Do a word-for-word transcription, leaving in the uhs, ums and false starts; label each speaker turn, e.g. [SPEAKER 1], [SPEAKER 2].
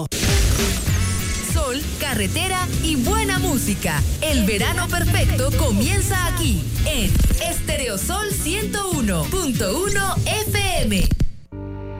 [SPEAKER 1] Sol, carretera y buena música. El verano perfecto comienza aquí en Stereo Sol ciento uno punto uno F M.